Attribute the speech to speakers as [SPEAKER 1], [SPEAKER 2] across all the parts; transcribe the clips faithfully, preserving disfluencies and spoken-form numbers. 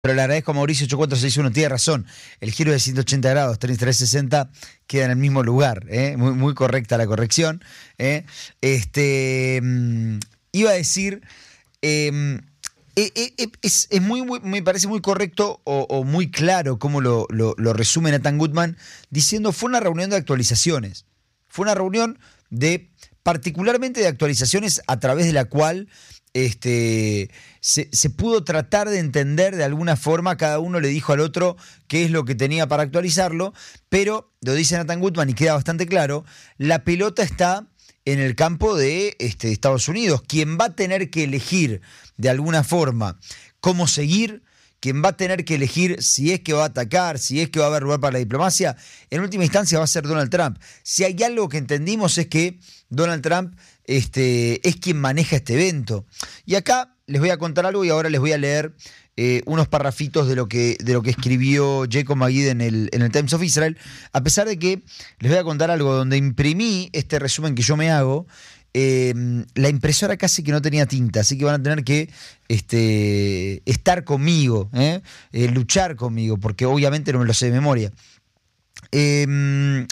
[SPEAKER 1] Pero le agradezco a Mauricio ocho cuatro seis uno, tiene razón, el giro de ciento ochenta grados, treinta y tres sesenta, queda en el mismo lugar, ¿eh? muy, muy correcta la corrección. ¿eh? Este, mm, iba a decir, eh, eh, eh, es, es muy, muy, me parece muy correcto o, o muy claro cómo lo, lo, lo resume Nathan Goodman, diciendo fue una reunión de actualizaciones, fue una reunión de, particularmente de actualizaciones a través de la cual Este, se, se pudo tratar de entender de alguna forma, cada uno le dijo al otro qué es lo que tenía para actualizarlo, pero, lo dice Nathan Goodman y queda bastante claro, la pelota está en el campo de este, Estados Unidos. Quien va a tener que elegir de alguna forma cómo seguir, quien va a tener que elegir si es que va a atacar, si es que va a haber lugar para la diplomacia, en última instancia va a ser Donald Trump. Si hay algo que entendimos es que Donald Trump este, es quien maneja este evento. Y acá les voy a contar algo y ahora les voy a leer eh, unos parrafitos de lo que, de lo que escribió Jacob Magid en el, en el Times of Israel, a pesar de que les voy a contar algo donde imprimí este resumen que yo me hago. Eh, la impresora casi que no tenía tinta, así que van a tener que este, estar conmigo, ¿eh? Eh, luchar conmigo, porque obviamente no me lo sé de memoria. Eh,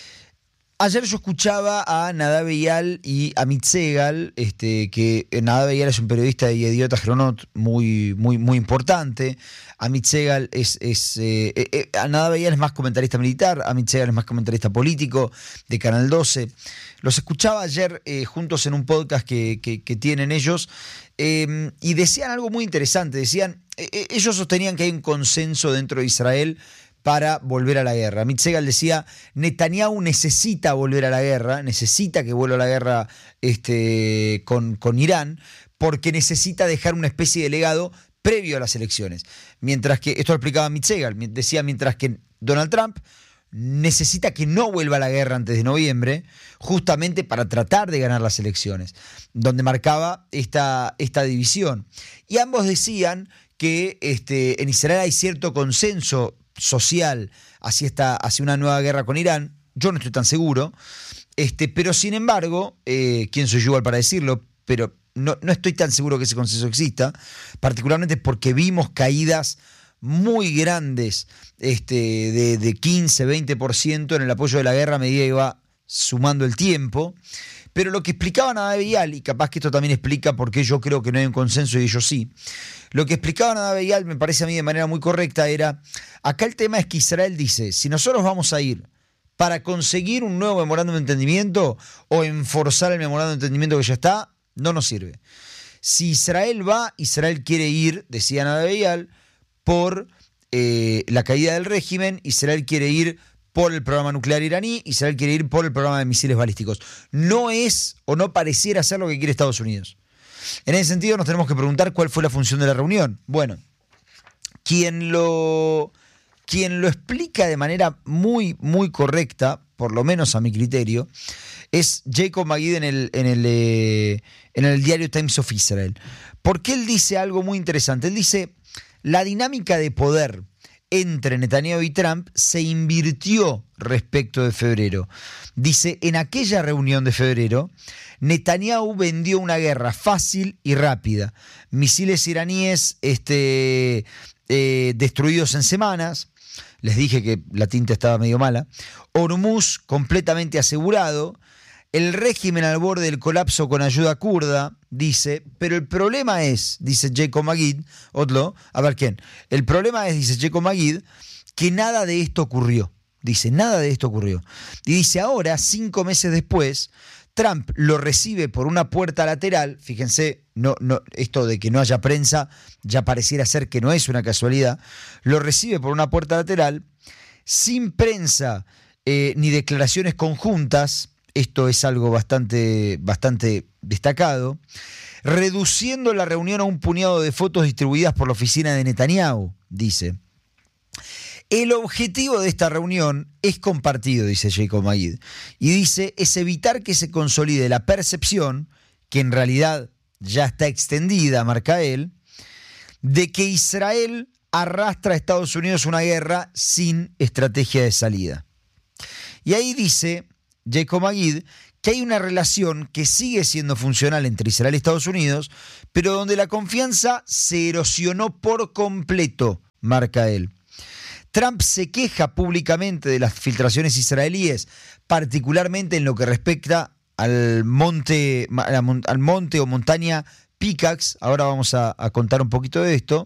[SPEAKER 1] Ayer yo escuchaba a Nadav Eyal y a Amit Segal, este, que Nadav Eyal es un periodista y idiota Jronot muy, muy, muy importante. Amit Segal es, es eh, eh, Nadav Eyal es más comentarista militar, Amit Segal es más comentarista político de Canal doce. Los escuchaba ayer eh, juntos en un podcast que, que, que tienen ellos eh, y decían algo muy interesante. Decían, eh, ellos sostenían que hay un consenso dentro de Israel para volver a la guerra. Amit Segal decía, Netanyahu necesita volver a la guerra, necesita que vuelva a la guerra este, con, con Irán, porque necesita dejar una especie de legado previo a las elecciones. Mientras que, esto lo explicaba Amit Segal, decía, mientras que Donald Trump necesita que no vuelva a la guerra antes de noviembre, justamente para tratar de ganar las elecciones, donde marcaba esta, esta división. Y ambos decían que este, en Israel hay cierto consenso social hacia, esta, hacia una nueva guerra con Irán. Yo no estoy tan seguro, este, pero sin embargo, eh, ¿quién soy yo igual para decirlo? Pero no, no estoy tan seguro que ese consenso exista, particularmente porque vimos caídas muy grandes este, de, de quince, veinte por ciento en el apoyo de la guerra a medida que iba sumando el tiempo. Pero lo que explicaba Nadav Eyal, y capaz que esto también explica por qué yo creo que no hay un consenso y ellos sí, lo que explicaba Nadav Eyal, me parece a mí de manera muy correcta, era, acá el tema es que Israel dice, si nosotros vamos a ir para conseguir un nuevo memorándum de entendimiento o enforzar el memorándum de entendimiento que ya está, no nos sirve. Si Israel va, Israel quiere ir, decía Nadav Eyal, por eh, la caída del régimen, Israel quiere ir por el programa nuclear iraní, Israel quiere ir por el programa de misiles balísticos. No es o no pareciera ser lo que quiere Estados Unidos. En ese sentido nos tenemos que preguntar cuál fue la función de la reunión. Bueno, quien lo, quien lo explica de manera muy, muy correcta, por lo menos a mi criterio, es Jacob Magid en el, en el, eh, en el diario Times of Israel. Porque él dice algo muy interesante. Él dice, la dinámica de poder entre Netanyahu y Trump se invirtió respecto de febrero. Dice, en aquella reunión de febrero, Netanyahu vendió una guerra fácil y rápida. Misiles iraníes este, eh, destruidos en semanas. Les dije que la tinta estaba medio mala. Hormuz completamente asegurado. El régimen al borde del colapso con ayuda kurda, dice, pero el problema es, dice Jacob Magid, otro, a ver quién, el problema es, dice Jacob Magid, que nada de esto ocurrió, dice, nada de esto ocurrió. Y dice, ahora, cinco meses después, Trump lo recibe por una puerta lateral, fíjense, no, no, esto de que no haya prensa ya pareciera ser que no es una casualidad, lo recibe por una puerta lateral, sin prensa eh, ni declaraciones conjuntas. Esto es algo bastante, bastante destacado, reduciendo la reunión a un puñado de fotos distribuidas por la oficina de Netanyahu, dice. El objetivo de esta reunión es compartido, dice Jacob Magid, y dice, es evitar que se consolide la percepción, que en realidad ya está extendida, marca él, de que Israel arrastra a Estados Unidos una guerra sin estrategia de salida. Y ahí dice Jacob Magid que hay una relación que sigue siendo funcional entre Israel y Estados Unidos, pero donde la confianza se erosionó por completo, marca él. Trump se queja públicamente de las filtraciones israelíes, particularmente en lo que respecta al monte, al monte o montaña Pickaxe. Ahora vamos a, a contar un poquito de esto.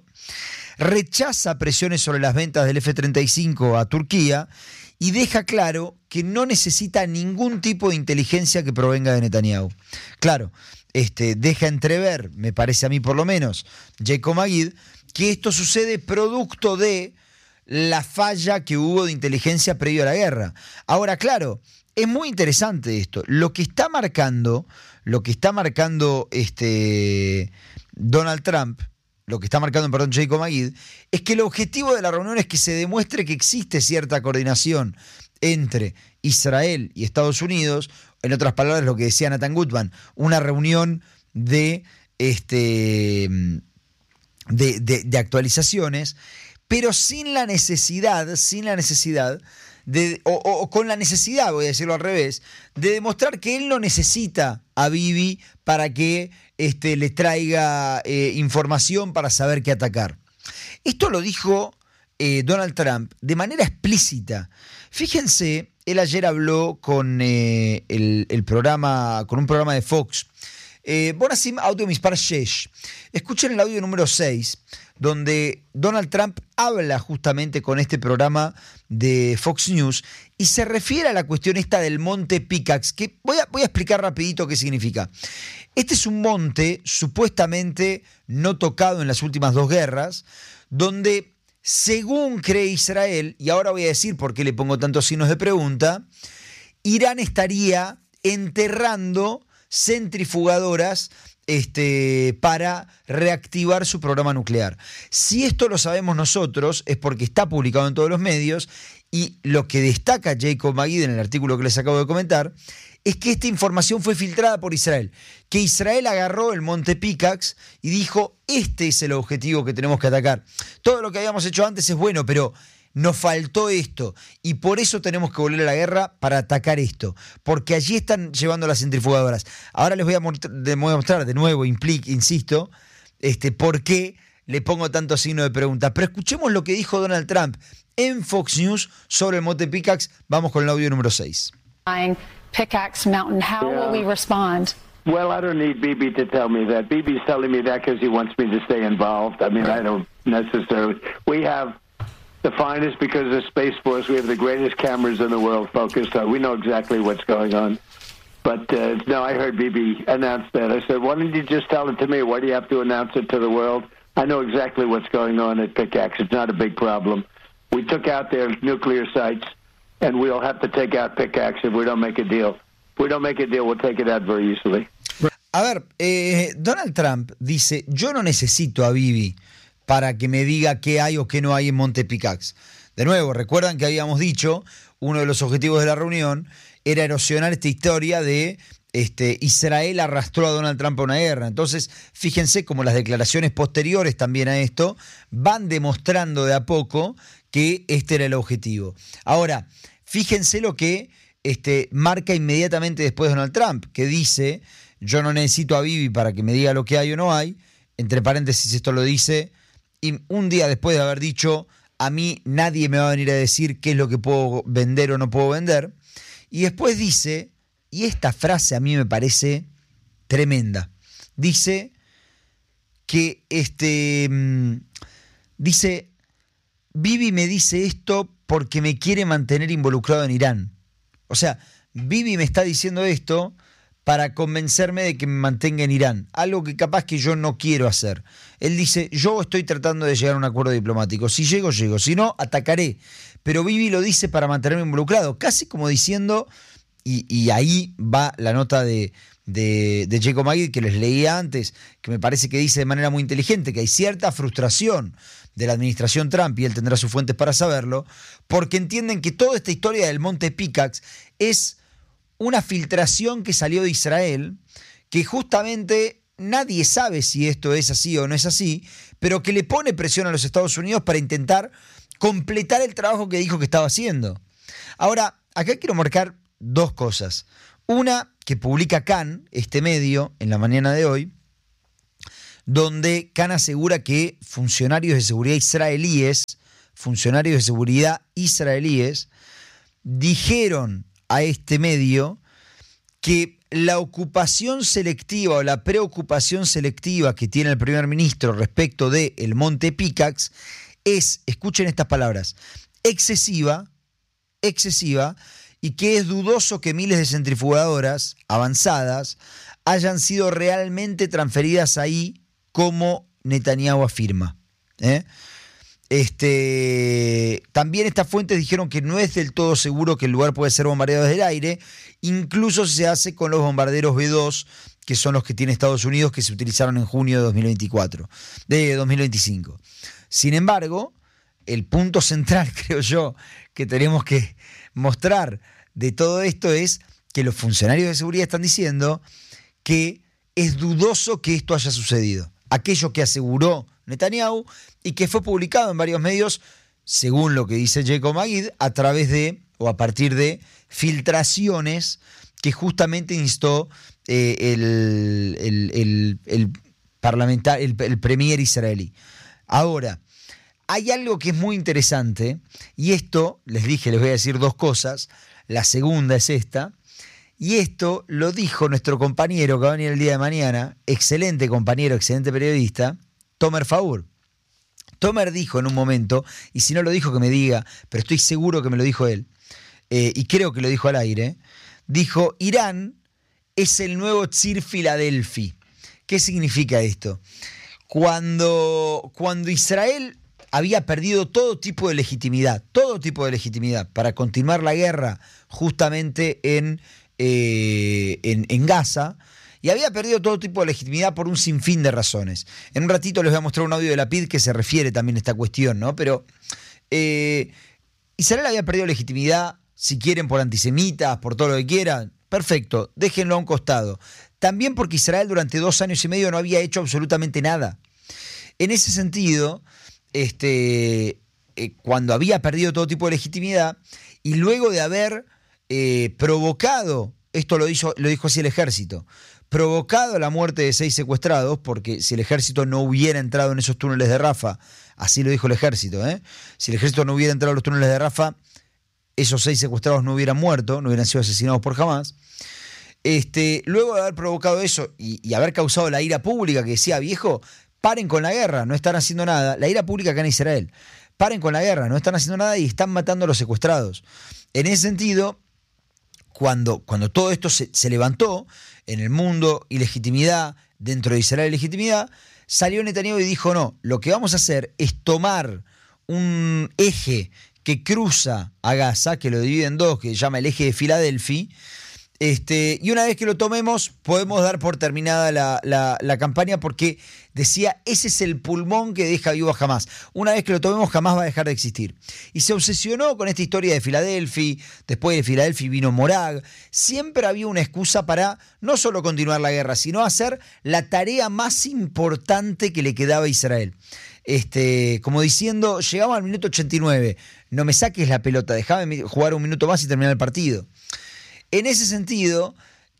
[SPEAKER 1] Rechaza presiones sobre las ventas del F treinta y cinco a Turquía y deja claro que no necesita ningún tipo de inteligencia que provenga de Netanyahu. Claro, este, deja entrever, me parece a mí por lo menos, Jacob Magid, que esto sucede producto de la falla que hubo de inteligencia previo a la guerra. Ahora, claro, es muy interesante esto. Lo que está marcando, lo que está marcando este Donald Trump, lo que está marcando, perdón, Jacob Magid, es que el objetivo de la reunión es que se demuestre que existe cierta coordinación entre Israel y Estados Unidos. En otras palabras, lo que decía Nathan Goodman, una reunión de, este, de, de, de actualizaciones, pero sin la necesidad, sin la necesidad, de, o, o, o con la necesidad, voy a decirlo al revés, de demostrar que él no necesita a Bibi para que este, le traiga eh, información para saber qué atacar. Esto lo dijo eh, Donald Trump de manera explícita. Fíjense, él ayer habló con eh, el, el programa, con un programa de Fox. Eh, Bonasim Audio Mispar Shesh. Escuchen el audio número seis, donde Donald Trump habla justamente con este programa de Fox News y se refiere a la cuestión esta del monte Pickaxe, que voy a, voy a explicar rapidito qué significa. Este es un monte supuestamente no tocado en las últimas dos guerras, donde, según cree Israel, y ahora voy a decir por qué le pongo tantos signos de pregunta, Irán estaría enterrando centrifugadoras este, para reactivar su programa nuclear. Si esto lo sabemos nosotros, es porque está publicado en todos los medios, y lo que destaca Jacob Magid en el artículo que les acabo de comentar es que esta información fue filtrada por Israel, que Israel agarró el monte Pickaxe y dijo, este es el objetivo que tenemos que atacar. Todo lo que habíamos hecho antes es bueno, pero nos faltó esto, y por eso tenemos que volver a la guerra para atacar esto, porque allí están llevando las centrifugadoras. Ahora les voy a mostrar de nuevo, implica, insisto, este, por qué le pongo tanto signo de pregunta. Pero escuchemos lo que dijo Donald Trump en Fox News sobre el monte Pickaxe. Vamos con el audio número seis.
[SPEAKER 2] Pickaxe Mountain, how
[SPEAKER 3] Yeah.
[SPEAKER 2] will we respond?
[SPEAKER 3] Well, I don't need Bibi to tell me that. Bibi's telling me that because he wants me to stay involved. I mean, I don't necessarily. We have the finest, because of the Space Force, we have the greatest cameras in the world focused on. We know exactly what's going on. But, uh, no, I heard Bibi announce that. I said, why didn't you just tell it to me? Why do you have to announce it to the world? I know exactly what's going on at Pickaxe. It's not a big problem. We took out their nuclear sites, and we'll have to take out Pickaxe if we don't make a deal. If we don't make a deal, we'll take it out very easily.
[SPEAKER 1] A ver, eh, Donald Trump dice, yo no necesito a Bibi para que me diga qué hay o qué no hay en monte Pickaxe. De nuevo, recuerdan que habíamos dicho, uno de los objetivos de la reunión era erosionar esta historia de este, Israel arrastró a Donald Trump a una guerra. Entonces, fíjense cómo las declaraciones posteriores también a esto van demostrando de a poco que este era el objetivo. Ahora, fíjense lo que este, marca inmediatamente después Donald Trump, que dice, yo no necesito a Bibi para que me diga lo que hay o no hay. Entre paréntesis, esto lo dice, y un día después de haber dicho, a mí nadie me va a venir a decir qué es lo que puedo vender o no puedo vender. Y después dice, y esta frase a mí me parece tremenda, dice que este, dice, Bibi me dice esto porque me quiere mantener involucrado en Irán. O sea, Bibi me está diciendo esto para convencerme de que me mantenga en Irán, algo que capaz que yo no quiero hacer. Él dice, yo estoy tratando de llegar a un acuerdo diplomático, si llego, llego, si no, atacaré. Pero Bibi lo dice para mantenerme involucrado, casi como diciendo, y, y ahí va la nota de, de, de Jacob Magid que les leía antes, que me parece que dice de manera muy inteligente que hay cierta frustración de la administración Trump, y él tendrá sus fuentes para saberlo, porque entienden que toda esta historia del monte Pickaxe es una filtración que salió de Israel, que justamente nadie sabe si esto es así o no es así, pero que le pone presión a los Estados Unidos para intentar completar el trabajo que dijo que estaba haciendo. Ahora, acá quiero marcar dos cosas. Una, que publica Kan, este medio, en la mañana de hoy, donde Kan asegura que funcionarios de seguridad israelíes, funcionarios de seguridad israelíes, dijeron a este medio que la ocupación selectiva o la preocupación selectiva que tiene el primer ministro respecto de el Monte Piccax es, escuchen estas palabras, excesiva, excesiva, y que es dudoso que miles de centrifugadoras avanzadas hayan sido realmente transferidas ahí, como Netanyahu afirma. ¿eh? Este, también estas fuentes dijeron que no es del todo seguro que el lugar puede ser bombardeado desde el aire, incluso si se hace con los bombarderos B dos, que son los que tiene Estados Unidos, que se utilizaron en junio de dos mil veinticuatro, de dos mil veinticinco. Sin embargo, el punto central, creo yo, que tenemos que mostrar de todo esto es que los funcionarios de seguridad están diciendo que es dudoso que esto haya sucedido. Aquello que aseguró Netanyahu y que fue publicado en varios medios, según lo que dice Jacob Magid, a través de, o a partir de, filtraciones que justamente instó eh, el, el, el, el, parlamentar, el, el premier israelí. Ahora, hay algo que es muy interesante, y esto, les dije, les voy a decir dos cosas. La segunda es esta, y esto lo dijo nuestro compañero que va a venir el día de mañana, excelente compañero, excelente periodista, Tomer Faur. Tomer dijo en un momento, y si no lo dijo que me diga, pero estoy seguro que me lo dijo él, eh, y creo que lo dijo al aire, dijo, Irán es el nuevo Tzir Filadelfi. ¿Qué significa esto? Cuando, cuando Israel había perdido todo tipo de legitimidad, todo tipo de legitimidad para continuar la guerra justamente en, eh, en, en Gaza, y había perdido todo tipo de legitimidad por un sinfín de razones. En un ratito les voy a mostrar un audio de Lapid que se refiere también a esta cuestión, ¿no? Pero eh, Israel había perdido legitimidad, si quieren, por antisemitas, por todo lo que quieran, perfecto, déjenlo a un costado. También porque Israel durante dos años y medio no había hecho absolutamente nada. En ese sentido, este, eh, cuando había perdido todo tipo de legitimidad, y luego de haber eh, provocado, esto lo, hizo, lo dijo así el ejército, provocado la muerte de seis secuestrados, porque si el ejército no hubiera entrado en esos túneles de Rafa, así lo dijo el ejército, ¿eh? si el ejército no hubiera entrado en los túneles de Rafa, esos seis secuestrados no hubieran muerto, no hubieran sido asesinados por Hamás. Este, luego de haber provocado eso y, y haber causado la ira pública que decía, viejo, paren con la guerra, no están haciendo nada, la ira pública acá en Israel, paren con la guerra, no están haciendo nada y están matando a los secuestrados. En ese sentido, cuando, cuando todo esto se, se levantó en el mundo, ilegitimidad, dentro de Israel ilegitimidad, salió Netanyahu y dijo, no, lo que vamos a hacer es tomar un eje que cruza a Gaza, que lo divide en dos, que se llama el eje de Filadelfia, este, y una vez que lo tomemos, podemos dar por terminada la, la, la campaña, porque decía, ese es el pulmón que deja vivo a Hamás. Una vez que lo tomemos, jamás va a dejar de existir. Y se obsesionó con esta historia de Filadelfia, después de Filadelfia vino Morag. Siempre había una excusa para no solo continuar la guerra, sino hacer la tarea más importante que le quedaba a Israel. Este, como diciendo, llegamos al minuto ochenta y nueve, no me saques la pelota, déjame jugar un minuto más y terminar el partido. En ese sentido,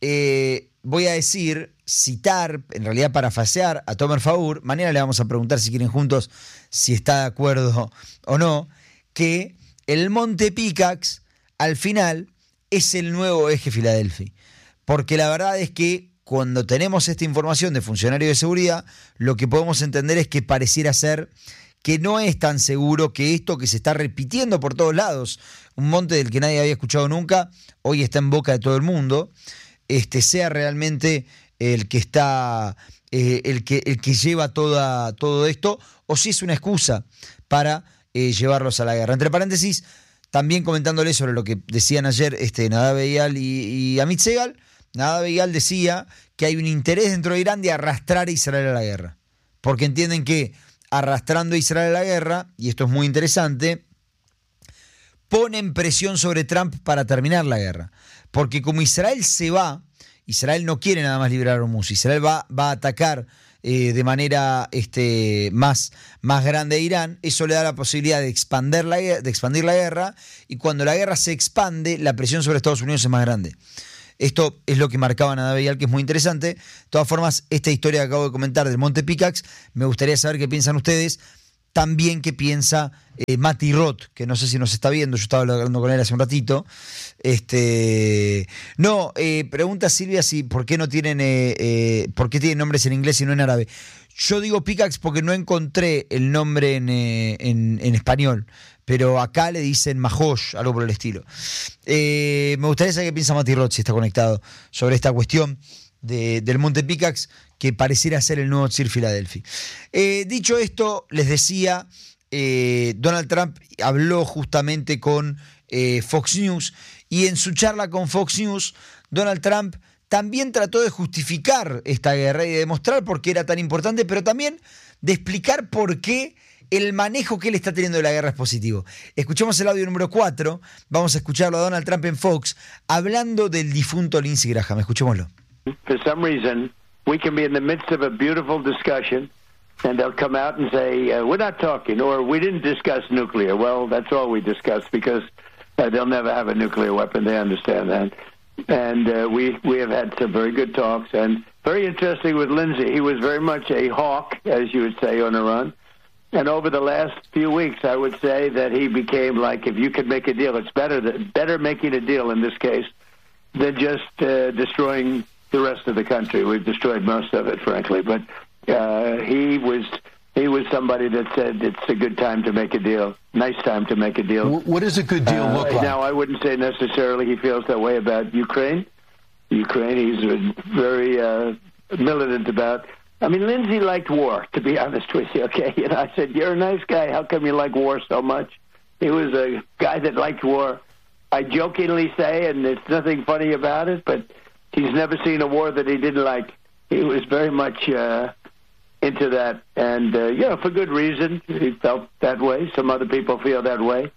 [SPEAKER 1] eh, voy a decir, citar, en realidad parafasear a Tomer Faur, mañana le vamos a preguntar si quieren juntos si está de acuerdo o no, que el Monte Piccax al final es el nuevo eje Filadelfia. Porque la verdad es que cuando tenemos esta información de funcionarios de seguridad, lo que podemos entender es que pareciera ser que no es tan seguro que esto que se está repitiendo por todos lados, un monte del que nadie había escuchado nunca, hoy está en boca de todo el mundo, este, sea realmente el que está, eh, el que, el que lleva toda, todo esto, o si es una excusa para eh, llevarlos a la guerra. Entre paréntesis, también comentándoles sobre lo que decían ayer este, Nadav Eyal y, y Amit Segal, Nadav Eyal decía que hay un interés dentro de Irán de arrastrar a Israel a la guerra, porque entienden que arrastrando a Israel a la guerra, y esto es muy interesante, ponen presión sobre Trump para terminar la guerra. Porque como Israel se va, Israel no quiere nada más liberar a Hormuz, Israel va, va a atacar eh, de manera este, más, más grande a Irán, eso le da la posibilidad de expandir la, de expandir la guerra, y cuando la guerra se expande, la presión sobre Estados Unidos es más grande. Esto es lo que marcaba Nadav Eyal, que es muy interesante. De todas formas, esta historia que acabo de comentar del Monte Picax, me gustaría saber qué piensan ustedes. También qué piensa eh, Mati Roth, que no sé si nos está viendo, yo estaba hablando con él hace un ratito. Este, no, eh, pregunta Silvia si por qué no tienen, eh, eh, por qué tienen nombres en inglés y no en árabe. Yo digo Picax porque no encontré el nombre en, eh, en, en español, pero acá le dicen Mahosh, algo por el estilo. Eh, me gustaría saber qué piensa Mati Roth, si está conectado, sobre esta cuestión de, del Monte Picax, que pareciera ser el nuevo Sir Philadelphia. Eh, dicho esto, les decía, eh, Donald Trump habló justamente con eh, Fox News, y en su charla con Fox News, Donald Trump también trató de justificar esta guerra y de demostrar por qué era tan importante, pero también de explicar por qué el manejo que él está teniendo de la guerra es positivo. Escuchemos el audio número cuatro, vamos a escucharlo a Donald Trump en Fox, hablando del difunto Lindsey Graham. Escuchémoslo.
[SPEAKER 3] For some reason, we can be in the midst of a beautiful discussion, and they'll come out and say, uh, we're not talking, or we didn't discuss nuclear. Well, that's all we discussed, because uh, they'll never have a nuclear weapon. They understand that. And uh, we, we have had some very good talks, and very interesting with Lindsey. He was very much a hawk, as you would say, on Iran. And over the last few weeks, I would say that he became like, if you could make a deal, it's better that, better making a deal in this case than just uh, destroying the rest of the country. We've destroyed most of it, frankly. But uh, he was he was somebody that said it's a good time to make a deal, nice time to make a deal.
[SPEAKER 4] What does a good deal
[SPEAKER 3] uh,
[SPEAKER 4] look like?
[SPEAKER 3] Now, I wouldn't say necessarily he feels that way about Ukraine. Ukraine, he's very uh, militant about. I mean, Lindsey liked war, to be honest with you, okay? You know, I said, you're a nice guy. How come you like war so much? He was a guy that liked war. I jokingly say, and there's nothing funny about it, but he's never seen a war that he didn't like. He was very much uh, into that. And, uh, you know, for good reason. He felt that way. Some other people feel that way.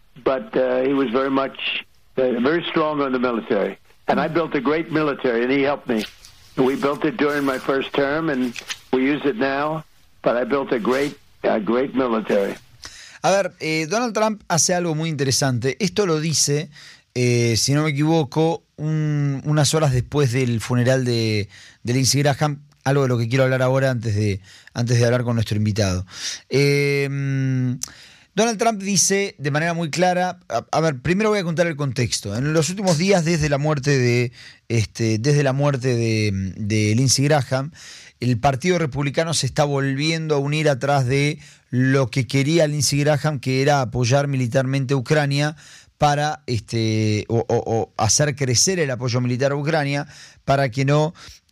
[SPEAKER 3] But uh, he was very much, uh, very strong on the military. And I built a great military, and he helped me. We built it during my first term, and we use it now. But I built a great, a great military.
[SPEAKER 1] A ver, eh, Donald Trump hace algo muy interesante. Esto lo dice, eh, si no me equivoco, un, unas horas después del funeral de, de Lindsey Graham, algo de lo que quiero hablar ahora antes de, antes de hablar con nuestro invitado. Eh, Donald Trump dice de manera muy clara, a, a ver, primero voy a contar el contexto. En los últimos días, desde la muerte de, este, desde la muerte de, de Lindsey Graham, el Partido Republicano se está volviendo a unir atrás de lo que quería Lindsey Graham, que era apoyar militarmente a Ucrania para este o, o, o hacer crecer el apoyo militar a Ucrania para que no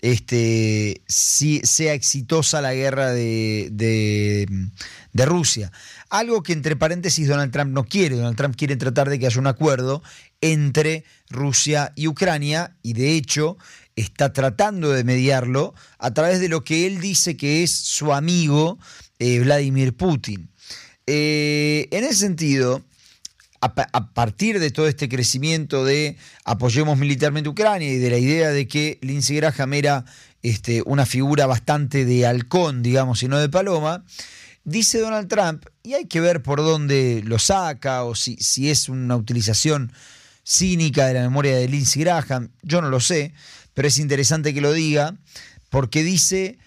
[SPEAKER 1] este si, sea exitosa la guerra de, de, de Rusia. Algo que, entre paréntesis, Donald Trump no quiere. Donald Trump quiere tratar de que haya un acuerdo entre Rusia y Ucrania, y de hecho está tratando de mediarlo a través de lo que él dice que es su amigo eh, Vladimir Putin. Eh, en ese sentido, a, a partir de todo este crecimiento de apoyemos militarmente a Ucrania y de la idea de que Lindsey Graham era este, una figura bastante de halcón, digamos, y no de paloma, dice Donald Trump, y hay que ver por dónde lo saca o si, si es una utilización cínica de la memoria de Lindsey Graham, yo no lo sé, pero es interesante que lo diga, porque dice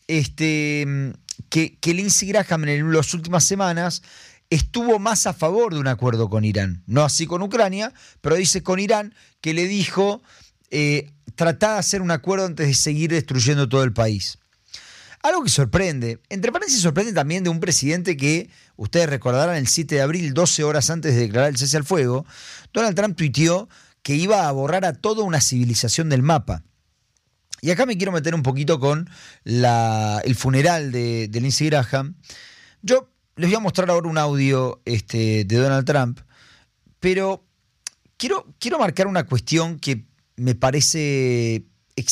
[SPEAKER 1] este, que, que Lindsey Graham en las últimas semanas estuvo más a favor de un acuerdo con Irán, no así con Ucrania, pero dice con Irán, que le dijo eh, tratá de hacer un acuerdo antes de seguir destruyendo todo el país. Algo que sorprende, entre paréntesis sorprende también de un presidente que, ustedes recordarán, el siete de abril, doce horas antes de declarar el cese al fuego, Donald Trump tuiteó que iba a borrar a toda una civilización del mapa. Y acá me quiero meter un poquito con la, el funeral de, de Lindsey Graham. Yo les voy a mostrar ahora un audio este, de Donald Trump, pero quiero, quiero marcar una cuestión que me parece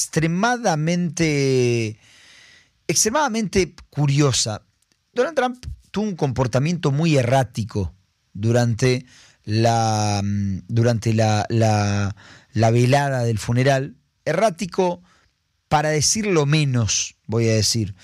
[SPEAKER 1] extremadamente... extremadamente curiosa. Donald Trump tuvo un comportamiento muy errático durante la, durante la, la, la velada del funeral. Errático, para decirlo menos, voy a decir.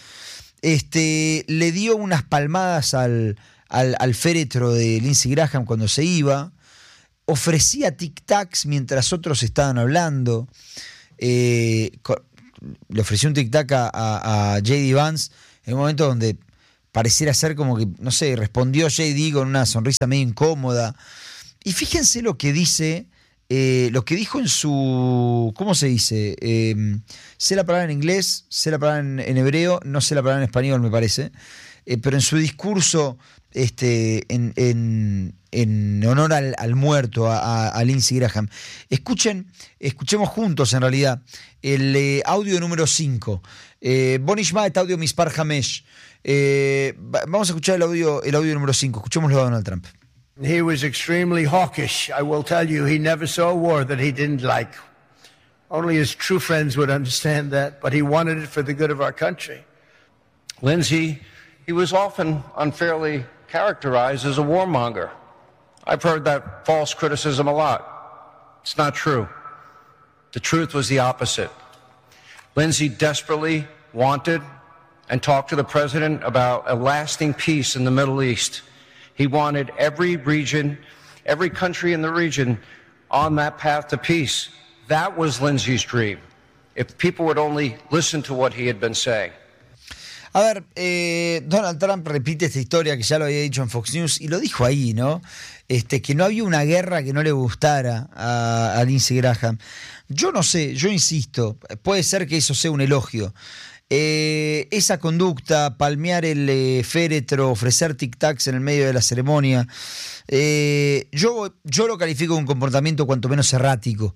[SPEAKER 1] Este, le dio unas palmadas al, al, al féretro de Lindsey Graham cuando se iba. ofrecía tic-tacs mientras otros estaban hablando. Eh, le ofreció un tic-tac a, a, a J D Vance en un momento donde pareciera ser como que, no sé, respondió J D con una sonrisa medio incómoda. Y fíjense lo que dice, eh, lo que dijo en su, ¿cómo se dice? Eh, sé la palabra en inglés, sé la palabra en, en hebreo, no sé la palabra en español, me parece. Eh, pero en su discurso este, en, en, en honor al, al muerto, a, a Lindsey Graham. Escuchen, escuchemos juntos en realidad el eh, audio número cinco. Eh, Boni Shma et audio Mispar Hamesh. Eh, vamos a escuchar el audio, el audio número cinco. Escuchémoslo a Donald Trump.
[SPEAKER 4] He was extremely hawkish. I will tell you, he never saw a war that he didn't like. Only his true friends would understand that, but he wanted it for the good of our country.
[SPEAKER 5] Lindsey, he was often unfairly characterized as a warmonger. I've heard that false criticism a lot. It's not true. The truth was the opposite. Lindsey desperately wanted and talked to the president about a lasting peace in the Middle East. He wanted every region, every country in the region on that path to peace. That was Lindsey's dream. If people would only listen to what he had been saying.
[SPEAKER 1] A ver, eh, Donald Trump repite esta historia que ya lo había dicho en Fox News y lo dijo ahí, ¿no? Este, que no había una guerra que no le gustara a, a Lindsey Graham. Yo no sé, yo insisto, puede ser que eso sea un elogio. Eh, esa conducta, palmear el eh, féretro, ofrecer tic-tacs en el medio de la ceremonia, eh, yo, yo lo califico de un comportamiento cuanto menos errático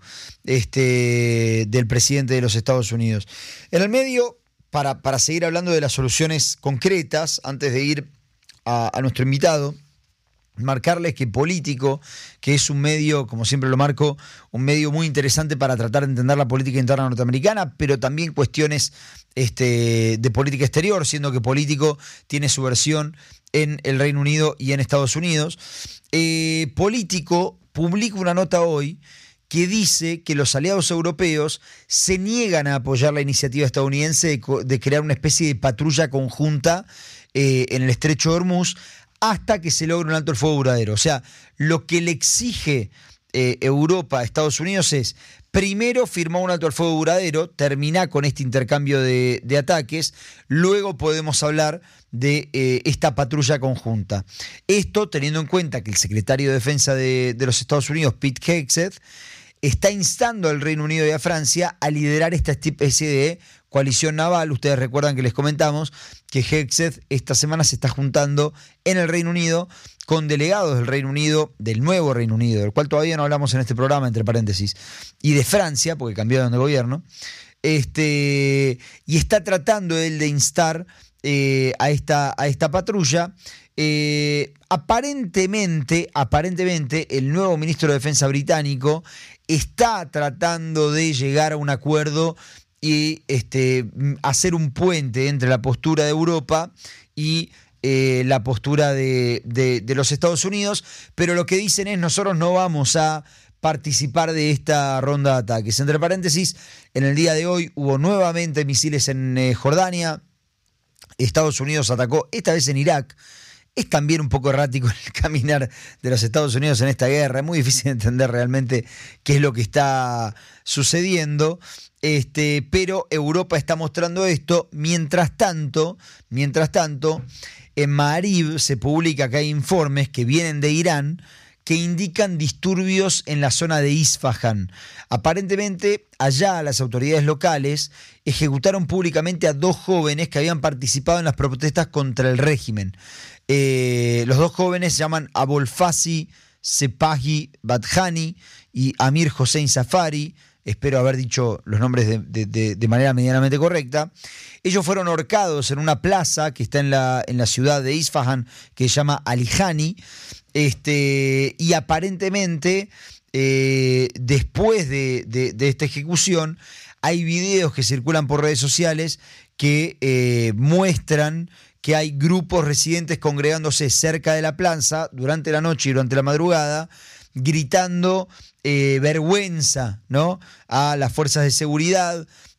[SPEAKER 1] este, del presidente de los Estados Unidos. En el medio, para, para seguir hablando de las soluciones concretas, antes de ir a, a nuestro invitado, marcarles que Político, que es un medio, como siempre lo marco, un medio muy interesante para tratar de entender la política interna norteamericana, pero también cuestiones este, de política exterior, siendo que Político tiene su versión en el Reino Unido y en Estados Unidos. Eh, Político publica una nota hoy que dice que los aliados europeos se niegan a apoyar la iniciativa estadounidense de, de crear una especie de patrulla conjunta eh, en el estrecho de Hormuz, hasta que se logre un alto el fuego duradero. O sea, lo que le exige eh, Europa a Estados Unidos es, primero, firmar un alto el fuego duradero, terminar con este intercambio de, de ataques, luego podemos hablar de eh, esta patrulla conjunta. Esto teniendo en cuenta que el secretario de Defensa de, de los Estados Unidos, Pete Hegseth, está instando al Reino Unido y a Francia a liderar esta especie de coalición naval. Ustedes recuerdan que les comentamos que Hegseth esta semana se está juntando en el Reino Unido con delegados del Reino Unido, del nuevo Reino Unido, del cual todavía no hablamos en este programa, entre paréntesis, y de Francia, porque cambiaron de gobierno, este, y está tratando él de instar eh, a, esta, a esta patrulla. Eh, aparentemente, aparentemente, el nuevo ministro de Defensa británico está tratando de llegar a un acuerdo y este, hacer un puente entre la postura de Europa y eh, la postura de, de, de los Estados Unidos, pero lo que dicen es: nosotros no vamos a participar de esta ronda de ataques. Entre paréntesis, en el día de hoy hubo nuevamente misiles en eh, Jordania. Estados Unidos atacó, esta vez en Irak. Es también un poco errático el caminar de los Estados Unidos en esta guerra. Es muy difícil entender realmente qué es lo que está sucediendo. Este, pero Europa está mostrando esto. Mientras tanto, mientras tanto, en Ma'ariv se publica que hay informes que vienen de Irán que indican disturbios en la zona de Isfahan. Aparentemente, allá las autoridades locales ejecutaron públicamente a dos jóvenes que habían participado en las protestas contra el régimen. Eh, los dos jóvenes se llaman Abolfasi Sepahi Badhani y Amir Hossein Safari. Espero haber dicho los nombres de, de, de, de manera medianamente correcta. Ellos fueron ahorcados en una plaza que está en la, en la ciudad de Isfahan, que se llama Alihani. Este, y aparentemente, eh, después de, de, de esta ejecución, hay videos que circulan por redes sociales que eh, muestran que hay grupos residentes congregándose cerca de la plaza durante la noche y durante la madrugada, gritando eh, vergüenza, ¿no?, a las fuerzas de seguridad,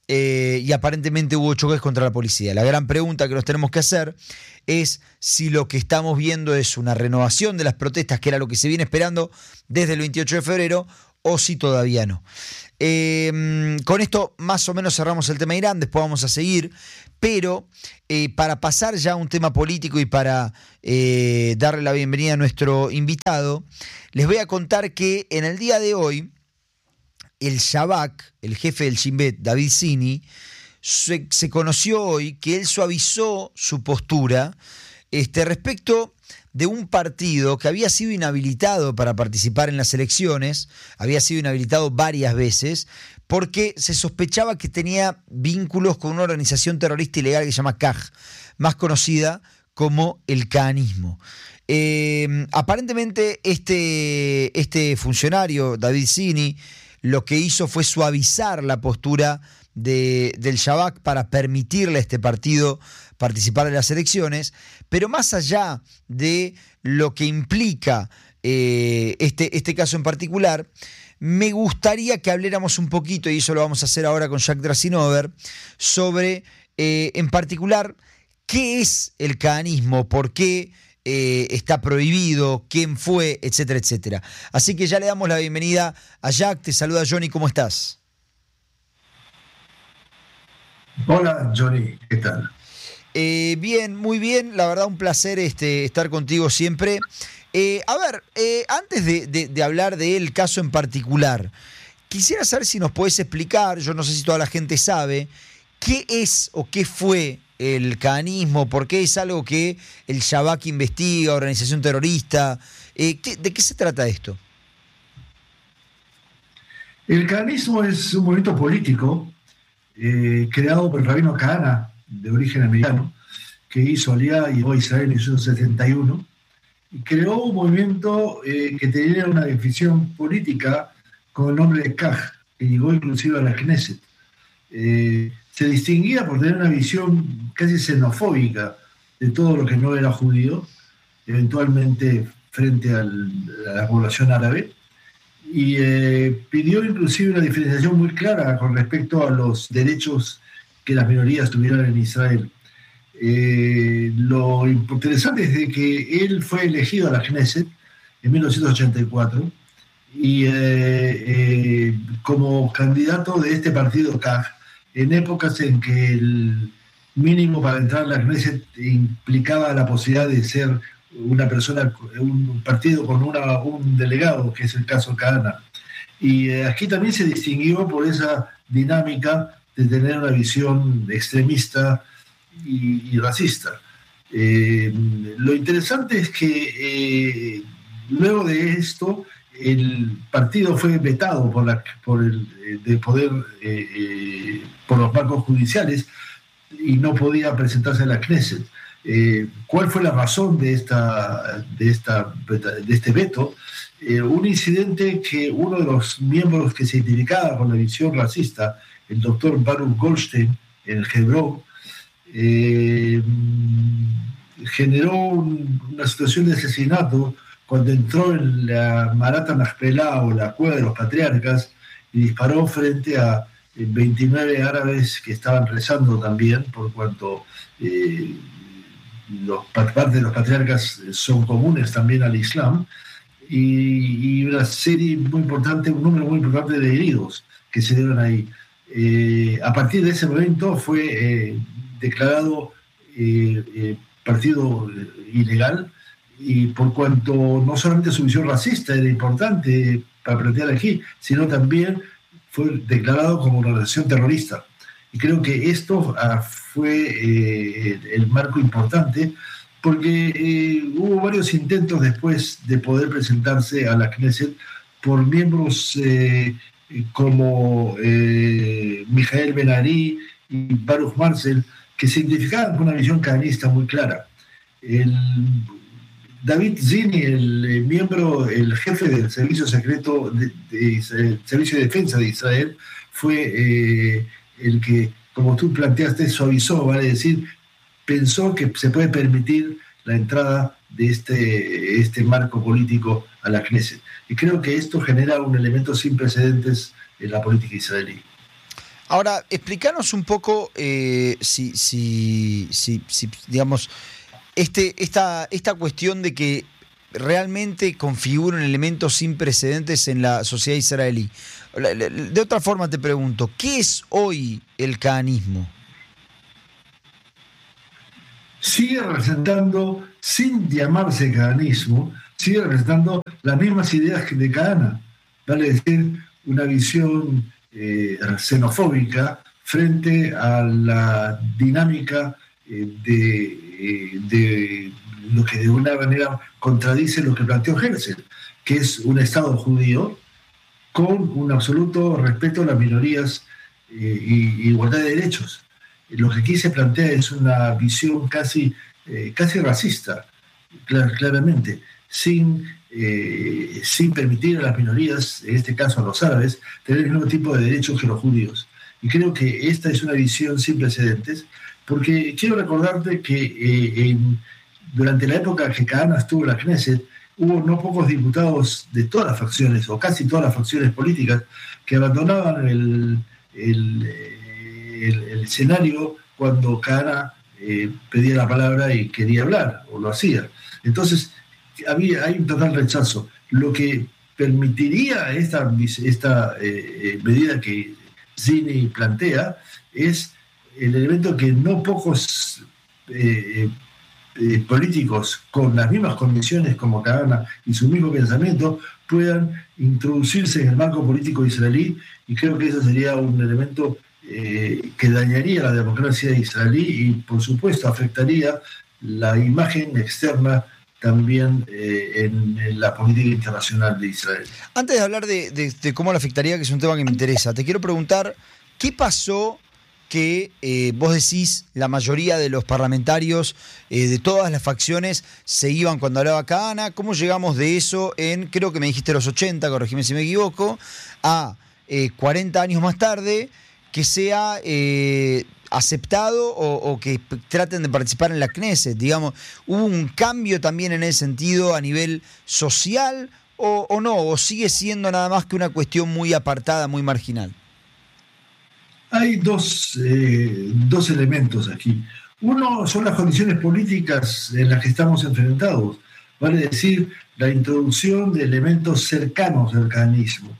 [SPEAKER 1] eh, y aparentemente hubo choques contra la policía. La gran pregunta que nos tenemos que hacer es si lo que estamos viendo es una renovación de las protestas, que era lo que se viene esperando desde el veintiocho de febrero, o si todavía no. Eh, con esto más o menos cerramos el tema de Irán, después vamos a seguir, pero eh, para pasar ya a un tema político y para eh, darle la bienvenida a nuestro invitado, les voy a contar que en el día de hoy el Shabak, el jefe del Shin Bet, David Zini, se, se conoció hoy que él suavizó su postura este, respecto de un partido que había sido inhabilitado para participar en las elecciones, había sido inhabilitado varias veces, porque se sospechaba que tenía vínculos con una organización terrorista ilegal que se llama K A J, más conocida como el Kahanismo. Eh, aparentemente este, este funcionario, David Zini, lo que hizo fue suavizar la postura de, del Shabak para permitirle a este partido participar en las elecciones, pero más allá de lo que implica eh, este, este caso en particular, me gustaría que habláramos un poquito, y eso lo vamos a hacer ahora con Jack Drasinover, sobre, eh, en particular, qué es el kahanismo, por qué Eh, está prohibido, quién fue, etcétera, etcétera. Así que ya le damos la bienvenida a Jack. Te saluda Johnny, ¿cómo estás?
[SPEAKER 6] Hola Johnny, ¿qué tal?
[SPEAKER 1] Eh, bien, muy bien, la verdad un placer este, estar contigo siempre. Eh, a ver, eh, antes de, de, de hablar del caso en particular, quisiera saber si nos podés explicar, yo no sé si toda la gente sabe, qué es o qué fue el kahanismo, por qué es algo que el Shabak investiga, organización terrorista. Eh, ¿qué, ¿De qué se trata esto?
[SPEAKER 6] El kahanismo es un movimiento político eh, creado por el rabino Kahana, de origen americano, que hizo Aliyá y llegó a Israel en mil novecientos setenta y uno, y creó un movimiento eh, que tenía una definición política con el nombre de K A J, que llegó inclusive a la Knesset. Eh, se distinguía por tener una visión casi xenofóbica de todo lo que no era judío, eventualmente frente al, a la población árabe, y eh, pidió inclusive una diferenciación muy clara con respecto a los derechos que las minorías tuvieran en Israel. Eh, lo interesante es de que él fue elegido a la Knesset en mil novecientos ochenta y cuatro y eh, eh, como candidato de este partido K A J, en épocas en que el mínimo para entrar a la Knesset implicaba la posibilidad de ser una persona, un partido con una, un delegado, que es el caso Kahana. Y eh, aquí también se distinguió por esa dinámica de tener una visión extremista y, y racista. Eh, lo interesante es que eh, luego de esto el partido fue vetado por, la, por el de poder eh, eh, por los bancos judiciales y no podía presentarse a la Knesset. Eh, ¿Cuál fue la razón de esta de esta de este veto? Eh, un incidente que uno de los miembros que se identificaba con la visión racista, el doctor Baruch Goldstein, en el Hebrón, eh, generó un, una situación de asesinato cuando entró en la Marata Machpelah, o la Cueva de los Patriarcas, y disparó frente a veintinueve árabes que estaban rezando también, por cuanto eh, los, parte de los patriarcas son comunes también al Islam, y, y una serie muy importante, un número muy importante de heridos que se dieron ahí. Eh, a partir de ese momento fue eh, declarado eh, eh, partido ilegal, y por cuanto no solamente su visión racista era importante para plantear aquí, sino también fue declarado como una organización terrorista. Y creo que esto ah, fue eh, el marco importante, porque eh, hubo varios intentos después de poder presentarse a la Knesset por miembros eh, como eh, Mijael Ben-Ari y Baruch Marcel, que se identificaban con una visión kahanista muy clara. El, David Zini, el, el miembro, el jefe del servicio secreto, de, de, de, servicio de defensa de Israel, fue eh, el que, como tú planteaste, suavizó, vale decir, pensó que se puede permitir la entrada de este, este marco político a la Knesset. Y creo que esto genera un elemento sin precedentes en la política israelí.
[SPEAKER 1] Ahora, explícanos un poco eh, si, si, si, si, digamos, este, esta, esta cuestión de que realmente configura un elemento sin precedentes en la sociedad israelí. De otra forma te pregunto, ¿qué es hoy el cahanismo?
[SPEAKER 6] Sigue representando, sin llamarse cahanismo, sigue representando las mismas ideas que de Kahana, vale decir, una visión eh, xenofóbica frente a la dinámica eh, de, eh, de lo que de una manera contradice lo que planteó Herzl, que es un Estado judío con un absoluto respeto a las minorías eh, y igualdad de derechos. Lo que aquí se plantea es una visión casi, eh, casi racista, clar, claramente, sin, eh, sin permitir a las minorías, en este caso a los árabes, tener el mismo tipo de derechos que los judíos. Y creo que esta es una visión sin precedentes, porque quiero recordarte que eh, en, durante la época que Kahana estuvo en la Knesset, hubo no pocos diputados de todas las facciones, o casi todas las facciones políticas, que abandonaban el, el, el, el escenario cuando Kahana eh, pedía la palabra y quería hablar, o lo hacía. Entonces, había, hay un total rechazo. Lo que permitiría esta, esta eh, medida que Zini plantea es el elemento que no pocos eh, eh, políticos con las mismas condiciones como Kahana y su mismo pensamiento puedan introducirse en el marco político israelí, y creo que eso sería un elemento eh, que dañaría la democracia israelí y por supuesto afectaría la imagen externa también eh, en, en la política internacional de Israel.
[SPEAKER 1] Antes de hablar de, de, de cómo le afectaría, que es un tema que me interesa, te quiero preguntar, ¿qué pasó que eh, vos decís la mayoría de los parlamentarios eh, de todas las facciones se iban cuando hablaba Kahana? ¿Cómo llegamos de eso en, creo que me dijiste los ochenta, corregime si me equivoco, a eh, cuarenta años más tarde, que sea eh, aceptado o, o que traten de participar en la Knesset? Digamos, ¿hubo un cambio también en ese sentido a nivel social o, o no? ¿O sigue siendo nada más que una cuestión muy apartada, muy marginal?
[SPEAKER 6] Hay dos, eh, dos elementos aquí. Uno son las condiciones políticas en las que estamos enfrentados, vale decir, la introducción de elementos cercanos al cahanismo.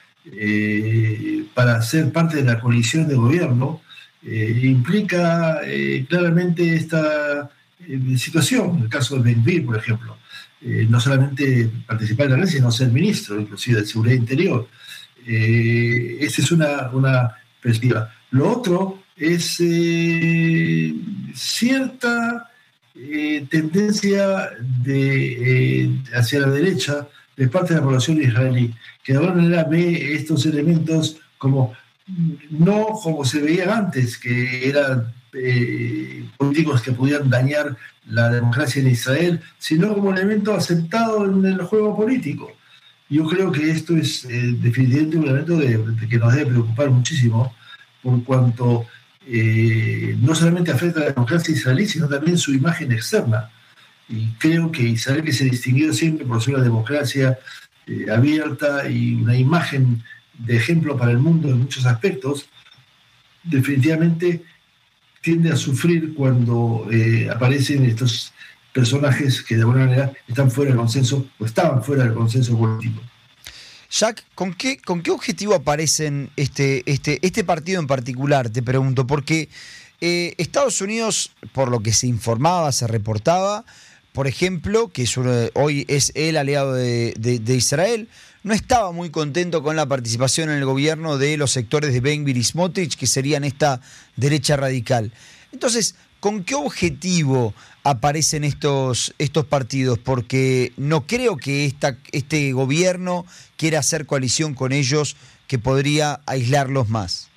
[SPEAKER 6] Eh, para ser parte de la coalición de gobierno eh, implica eh, claramente esta eh, situación. El caso de Ben Gvir, por ejemplo, eh, no solamente participar en la Knesset, sino ser ministro, inclusive de Seguridad Interior. Eh, esa es una, una perspectiva. Lo otro es eh, cierta eh, tendencia de, eh, hacia la derecha de parte de la población israelí, que de alguna manera ve estos elementos como no como se veían antes, que eran eh, políticos que podían dañar la democracia en Israel, sino como elemento aceptado en el juego político. Yo creo que esto es eh, definitivamente un elemento de, de que nos debe preocupar muchísimo, por cuanto eh, no solamente afecta a la democracia israelí, sino también su imagen externa. Y creo que Israel, que se distinguió siempre por ser una democracia eh, abierta y una imagen de ejemplo para el mundo en muchos aspectos, definitivamente tiende a sufrir cuando eh, aparecen estos personajes que de alguna manera están fuera del consenso o estaban fuera del consenso político.
[SPEAKER 1] Jack, ¿con qué, con qué objetivo aparecen este, este, este partido en particular? Te pregunto, porque eh, Estados Unidos, por lo que se informaba, se reportaba, por ejemplo, que es uno de, hoy es el aliado de, de, de Israel, no estaba muy contento con la participación en el gobierno de los sectores de Ben Gvir y Smotrich, que serían esta derecha radical. Entonces, ¿con qué objetivo aparecen estos, estos partidos? Porque no creo que esta, este gobierno quiera hacer coalición con ellos, que podría aislarlos más.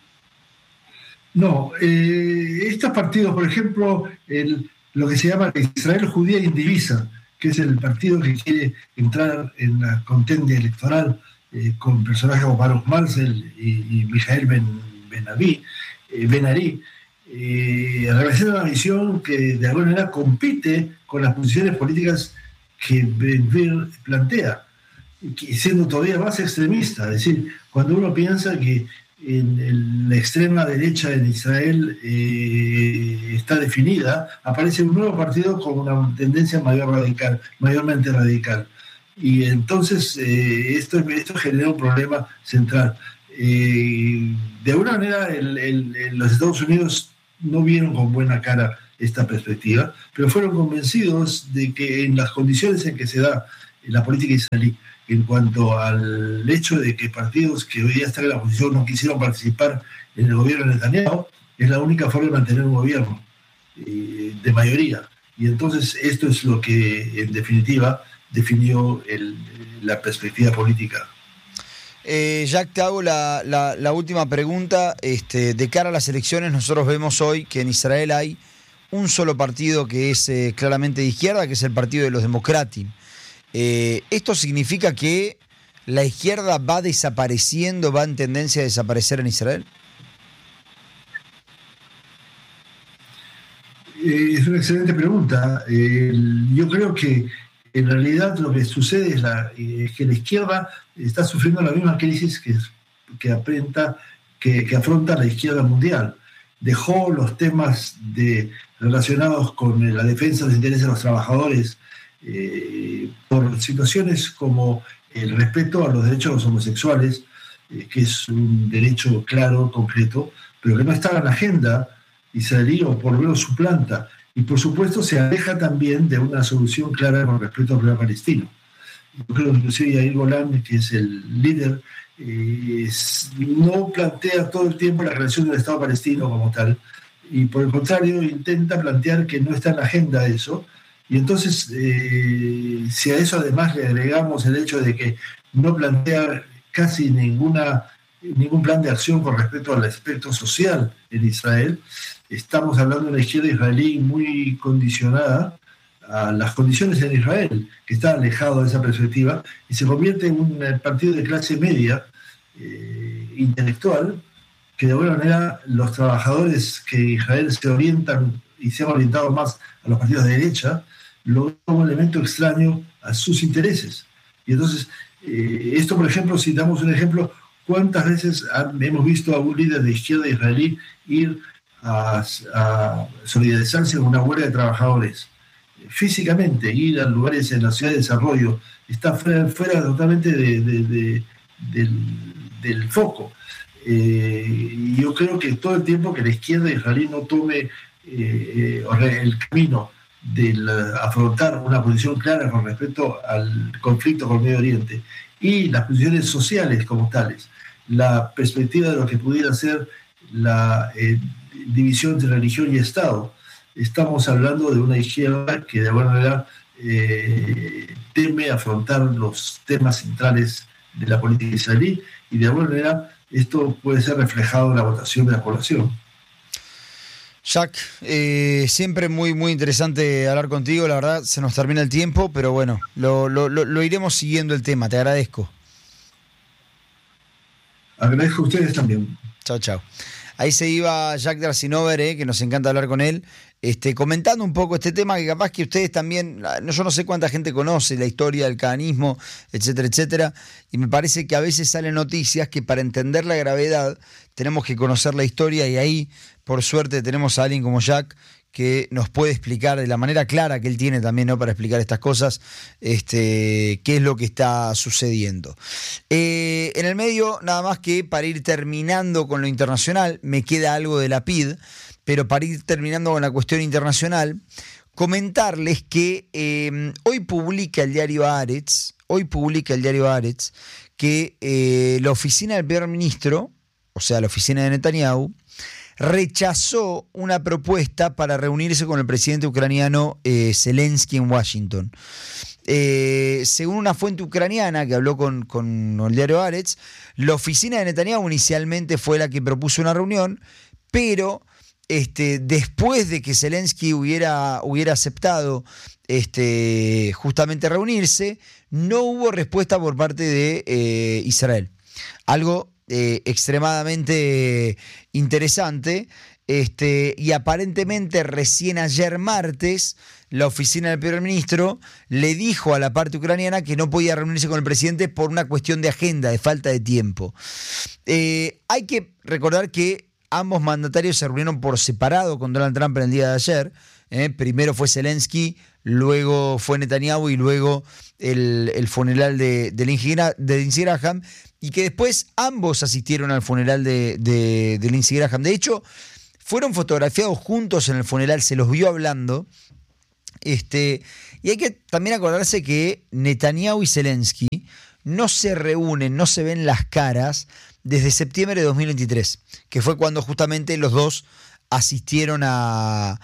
[SPEAKER 6] No, eh, estos partidos, por ejemplo, el, lo que se llama Israel Judía Indivisa, que es el partido que quiere entrar en la contienda electoral eh, con personajes como Baruch Marcel y, y Mijael Ben, Ben-Ari, eh, Ben-Ari, eh, representa una visión que de alguna manera compite con las posiciones políticas que Ben Gvir plantea, siendo todavía más extremista. Es decir, cuando uno piensa que en, en la extrema derecha en Israel eh, está definida, aparece un nuevo partido con una tendencia mayor radical, mayormente radical. Y entonces eh, esto, esto genera un problema central. Eh, de alguna manera el, el, el, los Estados Unidos no vieron con buena cara esta perspectiva, pero fueron convencidos de que en las condiciones en que se da la política israelí, en cuanto al hecho de que partidos que hoy día están en la oposición no quisieron participar en el gobierno de Netanyahu, es la única forma de mantener un gobierno eh, de mayoría. Y entonces esto es lo que, en definitiva, definió el, la perspectiva política.
[SPEAKER 1] Eh, Jack, te hago la, la, la última pregunta. Este, de cara a las elecciones, nosotros vemos hoy que en Israel hay un solo partido que es eh, claramente de izquierda, que es el Partido de los Democratim. Eh, ¿Esto significa que la izquierda va desapareciendo, va en tendencia a desaparecer en Israel?
[SPEAKER 6] Eh, es una excelente pregunta. Eh, yo creo que en realidad lo que sucede es, la, es que la izquierda está sufriendo la misma crisis que, que, aprenta, que, que afronta la izquierda mundial. Dejó los temas de, relacionados con la defensa de los intereses de los trabajadores eh, por situaciones como el respeto a los derechos de los homosexuales, eh, que es un derecho claro, concreto, pero que no está en la agenda israelí, o por lo menos suplanta. Y por supuesto se aleja también de una solución clara con respecto al problema palestino. Yo creo que inclusive Yair Golan, que es el líder, eh, es, no plantea todo el tiempo la creación del Estado palestino como tal, y por el contrario intenta plantear que no está en la agenda eso. Y entonces, eh, si a eso además le agregamos el hecho de que no plantea casi ninguna, ningún plan de acción con respecto al aspecto social en Israel, estamos hablando de una izquierda israelí muy condicionada a las condiciones en Israel, que está alejado de esa perspectiva, y se convierte en un partido de clase media, eh, intelectual, que de alguna manera los trabajadores que en Israel se orientan y se han orientado más a los partidos de derecha, lo ven como un elemento extraño a sus intereses. Y entonces, eh, esto por ejemplo, si damos un ejemplo, ¿cuántas veces han, hemos visto a un líder de izquierda israelí ir a, a solidarizarse con una huelga de trabajadores? Físicamente, ir a lugares en la ciudad de desarrollo, está fuera, fuera totalmente de, de, de, del, del foco. Eh, yo creo que todo el tiempo que la izquierda israelí no tome eh, el camino de la, afrontar una posición clara con respecto al conflicto con Medio Oriente y las posiciones sociales como tales, la perspectiva de lo que pudiera ser la eh, división entre religión y Estado, estamos hablando de una izquierda que de alguna manera eh, teme afrontar los temas centrales de la política israelí, y de alguna manera esto puede ser reflejado en la votación de la población.
[SPEAKER 1] Jack, eh, siempre muy muy interesante hablar contigo, la verdad se nos termina el tiempo, pero bueno, lo, lo, lo, lo iremos siguiendo el tema, te agradezco.
[SPEAKER 6] Agradezco a ustedes también.
[SPEAKER 1] Chao, chao. Ahí se iba Jack Drasinover, eh, que nos encanta hablar con él, este, comentando un poco este tema que capaz que ustedes también, yo no sé cuánta gente conoce la historia del cahanismo, etcétera, etcétera, y me parece que a veces salen noticias que para entender la gravedad tenemos que conocer la historia, y ahí, por suerte, tenemos a alguien como Jack que nos puede explicar de la manera clara que él tiene también, ¿no?, para explicar estas cosas, este, qué es lo que está sucediendo. Eh, en el medio, nada más que para ir terminando con lo internacional, me queda algo de la P I D, pero para ir terminando con la cuestión internacional, comentarles que eh, hoy publica el diario Haaretz, hoy publica el diario Haaretz, que eh, la oficina del primer ministro, o sea, la oficina de Netanyahu, rechazó una propuesta para reunirse con el presidente ucraniano eh, Zelensky en Washington. Eh, según una fuente ucraniana que habló con, con el diario Haaretz, la oficina de Netanyahu inicialmente fue la que propuso una reunión, pero este, después de que Zelensky hubiera, hubiera aceptado este, justamente reunirse, no hubo respuesta por parte de eh, Israel. Algo Eh, extremadamente interesante, Este, y aparentemente recién ayer martes, la oficina del primer ministro le dijo a la parte ucraniana que no podía reunirse con el presidente por una cuestión de agenda, de falta de tiempo. Eh, hay que recordar que ambos mandatarios se reunieron por separado con Donald Trump en el día de ayer. Eh, primero fue Zelensky, luego fue Netanyahu y luego el, el funeral de, de, Lindsey, de Lindsey Graham, y que después ambos asistieron al funeral de, de, de Lindsey Graham. De hecho, fueron fotografiados juntos en el funeral, se los vio hablando. Este, y hay que también acordarse que Netanyahu y Zelensky no se reúnen, no se ven las caras desde septiembre de dos mil veintitrés, que fue cuando justamente los dos asistieron a,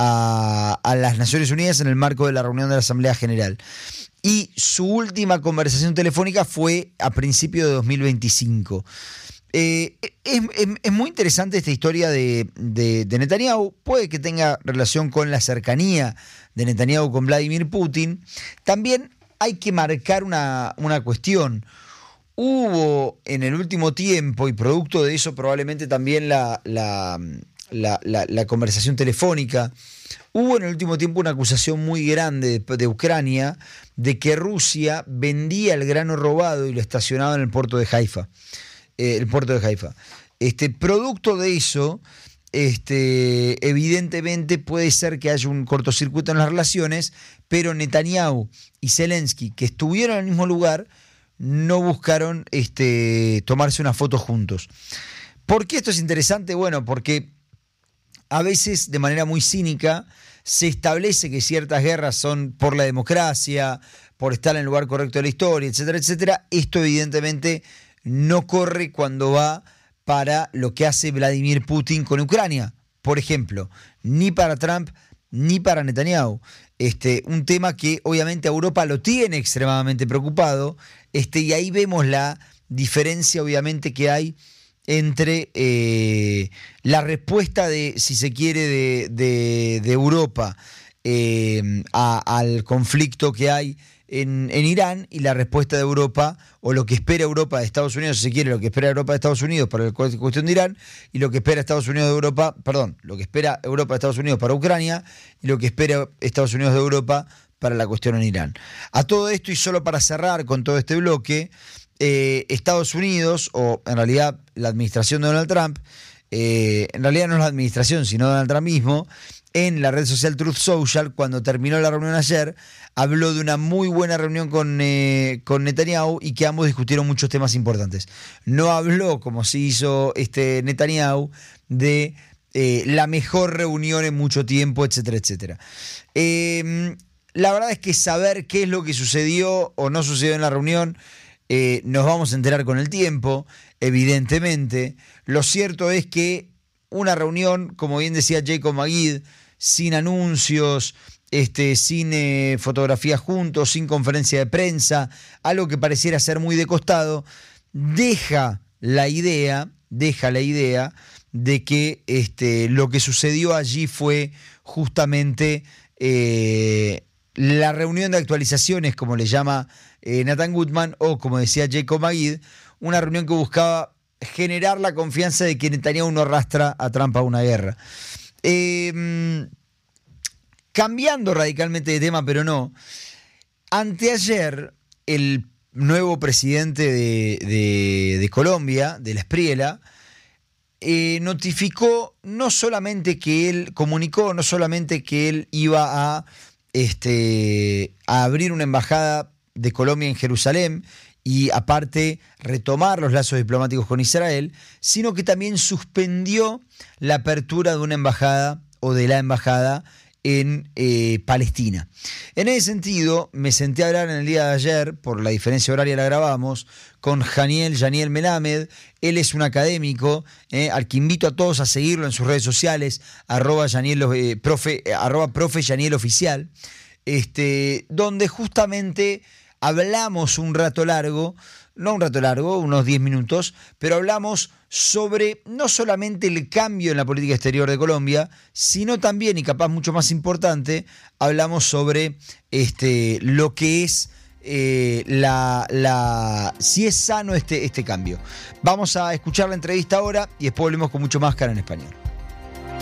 [SPEAKER 1] a, a las Naciones Unidas en el marco de la reunión de la Asamblea General. Y su última conversación telefónica fue a principios de dos mil veinticinco. Eh, es, es, es muy interesante esta historia de, de, de Netanyahu. Puede que tenga relación con la cercanía de Netanyahu con Vladimir Putin. También hay que marcar una, una cuestión. Hubo en el último tiempo, y producto de eso probablemente también la, la, la, la, la conversación telefónica, hubo en el último tiempo una acusación muy grande de, de Ucrania de que Rusia vendía el grano robado y lo estacionaba en el puerto de Haifa. Eh, el puerto de Haifa. Este, producto de eso, este, evidentemente puede ser que haya un cortocircuito en las relaciones, pero Netanyahu y Zelensky, que estuvieron en el mismo lugar, no buscaron este, tomarse una foto juntos. ¿Por qué esto es interesante? Bueno, porque a veces de manera muy cínica se establece que ciertas guerras son por la democracia, por estar en el lugar correcto de la historia, etcétera, etcétera. Esto evidentemente no corre cuando va para lo que hace Vladimir Putin con Ucrania, por ejemplo, ni para Trump ni para Netanyahu. Este, un tema que obviamente a Europa lo tiene extremadamente preocupado, este, y ahí vemos la diferencia obviamente que hay entre eh, la respuesta de, si se quiere, de, de, de Europa eh, a, al conflicto que hay En, en Irán, y la respuesta de Europa, o lo que espera Europa de Estados Unidos, si se quiere, lo que espera Europa de Estados Unidos para la cuestión de Irán, y lo que espera Estados Unidos de Europa, perdón, lo que espera Europa de Estados Unidos para Ucrania, y lo que espera Estados Unidos de Europa para la cuestión en Irán. A todo esto, y solo para cerrar con todo este bloque, eh, Estados Unidos, o en realidad la administración de Donald Trump, eh, en realidad no es la administración, sino Donald Trump mismo, en la red social Truth Social, cuando terminó la reunión ayer, habló de una muy buena reunión con, eh, con Netanyahu, y que ambos discutieron muchos temas importantes. No habló, como se hizo este Netanyahu, de eh, la mejor reunión en mucho tiempo, etcétera, etcétera. Eh, la verdad es que saber qué es lo que sucedió o no sucedió en la reunión, eh, nos vamos a enterar con el tiempo, evidentemente. Lo cierto es que una reunión, como bien decía Jacob Magid, sin anuncios, este, sin eh, fotografías juntos, sin conferencia de prensa, algo que pareciera ser muy de costado, deja la idea, deja la idea de que este, lo que sucedió allí fue justamente eh, la reunión de actualizaciones, como le llama eh, Nathan Goodman, o como decía Jacob Magid, una reunión que buscaba generar la confianza de que Netanyahu no arrastra a Trump a una guerra. Eh, cambiando radicalmente de tema, pero no, anteayer el nuevo presidente de, de, de Colombia, de la Espriella, eh, notificó no solamente que él, comunicó no solamente que él iba a, este, a abrir una embajada de Colombia en Jerusalén, y aparte retomar los lazos diplomáticos con Israel, sino que también suspendió la apertura de una embajada o de la embajada en eh, Palestina. En ese sentido, me senté a hablar en el día de ayer, por la diferencia horaria la grabamos, con Janiel, Janiel Melamed. Él es un académico, eh, al que invito a todos a seguirlo en sus redes sociales, arroba, Janiel, eh, profe, eh, arroba profe Janiel Oficial, este, donde justamente hablamos un rato largo, no un rato largo, unos diez minutos, pero hablamos sobre no solamente el cambio en la política exterior de Colombia, sino también, y capaz mucho más importante, hablamos sobre este, lo que es eh, la, la, si es sano este, este cambio. Vamos a escuchar la entrevista ahora y después volvemos con mucho más Cara en Español.